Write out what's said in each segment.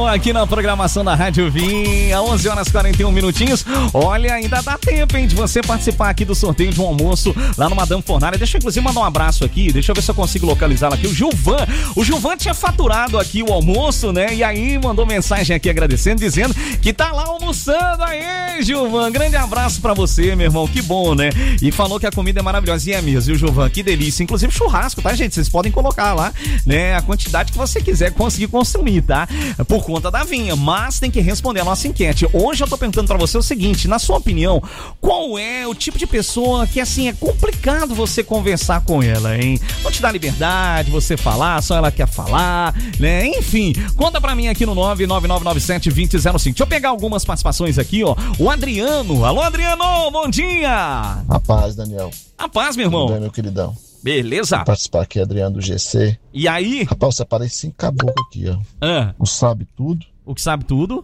aqui na programação da Rádio Vim, a 11 horas 41 minutinhos. Olha, ainda dá tempo, hein, de você participar aqui do sorteio de um almoço lá no Madame Fornari. Deixa eu, inclusive, mandar um abraço aqui. Deixa eu ver se eu consigo localizá-lo aqui. O Gilvan. O Gilvan tinha faturado aqui o almoço, né? E aí mandou mensagem aqui agradecendo, dizendo que tá lá almoçando. Aí, Gilvan, grande abraço pra você, meu irmão. Que bom, né? E falou que a comida é maravilhosa. E é mesmo, viu, Gilvan? Que delícia. Inclusive churrasco, tá, gente? Vocês podem colocar lá, né, a quantidade que você quiser conseguir consumir, tá? Por conta da Vinha, mas tem que responder a nossa enquete. Hoje eu tô perguntando pra você o seguinte, na sua opinião, qual é o tipo de pessoa que, assim, é complicado você conversar com ela, hein? Não te dá liberdade, você falar, só ela quer falar, né? Enfim, conta pra mim aqui no 99997-2005. Deixa eu pegar algumas participações aqui, ó. O Adriano. Alô, Adriano, bom dia! A paz, Daniel. A paz, meu irmão. Tudo bem, meu queridão? Beleza. Vou participar aqui, Adriano do GC. E aí? Rapaz, você aparece 5 caboclos aqui, ó. O sabe tudo. O que sabe tudo?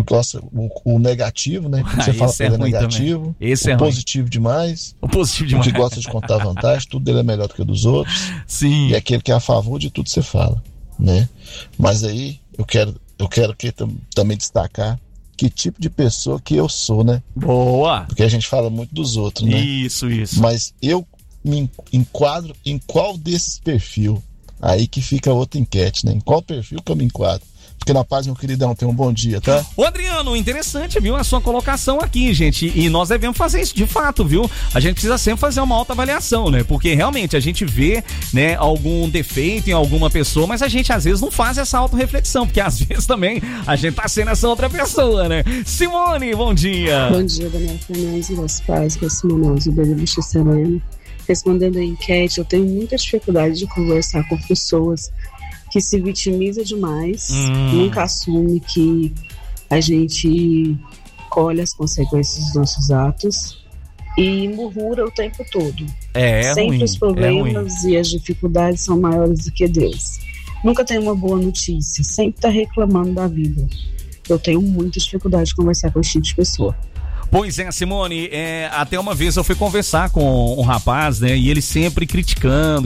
O negativo, né? Que você fala que ele é negativo. Esse é positivo demais. O positivo demais. O que gosta de contar vantagem, tudo dele é melhor do que o dos outros. Sim. E é aquele que é a favor de tudo que você fala, né? Mas aí, eu quero que também destacar que tipo de pessoa que eu sou, né? Boa! Porque a gente fala muito dos outros, né? Isso. Mas eu me enquadro em qual desses perfil? Aí que fica outra enquete, né? Em qual perfil que eu me enquadro? Fica na paz, meu queridão. Tenha um bom dia, tá? Ô, Adriano, interessante, viu, a sua colocação aqui, gente. E nós devemos fazer isso de fato, viu? A gente precisa sempre fazer uma autoavaliação, né? Porque realmente a gente vê, né, algum defeito em alguma pessoa, mas a gente às vezes não faz essa autorreflexão, porque às vezes também a gente tá sendo essa outra pessoa, né? Simone, bom dia. Bom dia, Daniel Fernandes, das paz, que é Simone, do Belo Serena. Respondendo a enquete, eu tenho muita dificuldade de conversar com pessoas que se vitimiza demais, nunca assume que a gente colhe as consequências dos nossos atos e murmura o tempo todo. Sempre ruim, os problemas e as dificuldades são maiores do que Deus. Nunca tem uma boa notícia, sempre está reclamando da vida. Eu tenho muita dificuldade de conversar com esse tipo de pessoa. Pois é, Simone, até uma vez eu fui conversar com um rapaz, né, e ele sempre criticando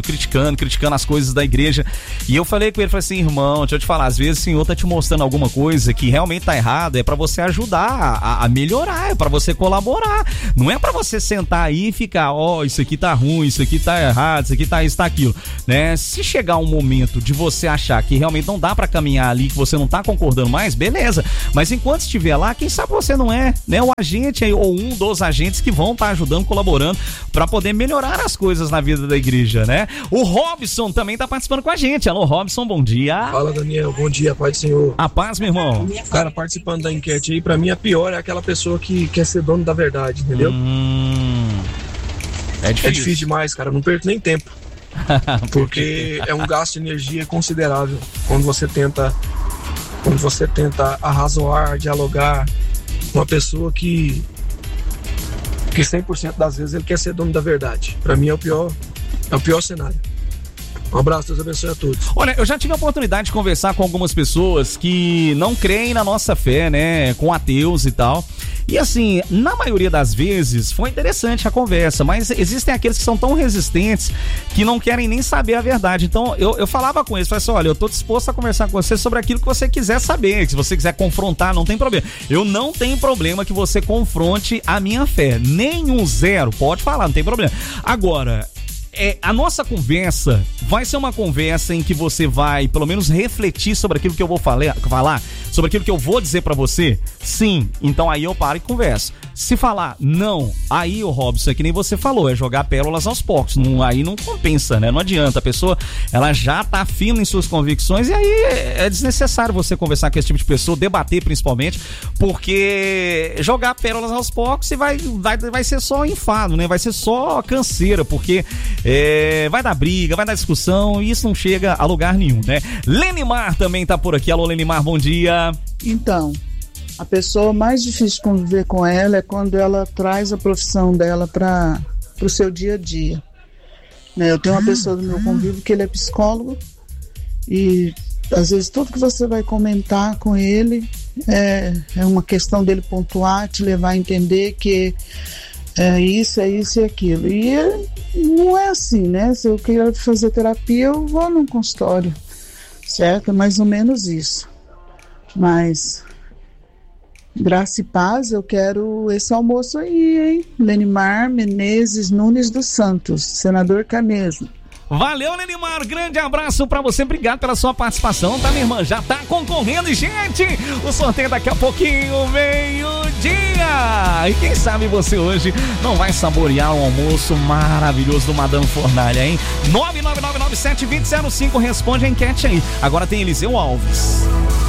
as coisas da igreja, e eu falei com ele, falei assim, irmão, deixa eu te falar, às vezes o Senhor tá te mostrando alguma coisa que realmente tá errada, é pra você ajudar a melhorar, é pra você colaborar, não é pra você sentar aí e ficar, isso aqui tá ruim, isso aqui tá errado, isso aqui tá isso, tá aquilo, né, se chegar um momento de você achar que realmente não dá pra caminhar ali, que você não tá concordando mais, beleza, mas enquanto estiver lá, quem sabe você não é, né, o agente ou um dos agentes que vão estar ajudando, colaborando para poder melhorar as coisas na vida da igreja, né? O Robson também tá participando com a gente. Alô, Robson, bom dia. Fala, Daniel, bom dia, paz do Senhor. A paz, meu irmão. Cara, participando da enquete aí, pra mim a pior é aquela pessoa que quer ser dono da verdade, entendeu? É difícil demais, cara, não perco nem tempo. Porque é um gasto de energia considerável quando você tenta arrazoar, dialogar com uma pessoa que 100% das vezes ele quer ser dono da verdade. Pra mim é o pior cenário. Um abraço, Deus abençoe a todos. Olha, eu já tive a oportunidade de conversar com algumas pessoas que não creem na nossa fé, né, com ateus e tal. E assim, na maioria das vezes foi interessante a conversa, mas existem aqueles que são tão resistentes que não querem nem saber a verdade. Então eu falava com eles, falei assim, olha, eu tô disposto a conversar com você sobre aquilo que você quiser saber, que se você quiser confrontar, não tem problema. Eu não tenho problema que você confronte a minha fé, nem zero, pode falar, não tem problema. Agora, a nossa conversa vai ser uma conversa em que você vai, pelo menos, refletir sobre aquilo que eu vou falar, sobre aquilo que eu vou dizer pra você. Sim, então aí eu paro e converso. Se falar não, aí o Robson, é que nem você falou, é jogar pérolas aos porcos. Aí não compensa, né? Não adianta. A pessoa, ela já tá firme em suas convicções e aí é desnecessário você conversar com esse tipo de pessoa, debater principalmente, porque jogar pérolas aos porcos vai ser só enfado, né? Vai ser só canseira, porque vai dar briga, vai dar discussão e isso não chega a lugar nenhum, né? Lenimar também tá por aqui. Alô, Lenimar, bom dia. Então, a pessoa mais difícil de conviver com ela é quando ela traz a profissão dela para o seu dia a dia, né? Eu tenho uma pessoa do meu convívio que ele é psicólogo e às vezes tudo que você vai comentar com ele é uma questão dele pontuar, te levar a entender que é isso e aquilo. E não é assim, né? Se eu quero fazer terapia, eu vou num consultório, certo? É mais ou menos isso. Mas, graça e paz, eu quero esse almoço aí, hein? Lenimar Menezes Nunes dos Santos, senador Caneso. Valeu, Lenimar, grande abraço pra você, obrigado pela sua participação, tá, minha irmã? Já tá concorrendo, e, gente, o sorteio daqui a pouquinho, meio-dia. E quem sabe você hoje não vai saborear um almoço maravilhoso do Madame Fornalha, hein? 999972005, responde a enquete aí. Agora tem Eliseu Alves.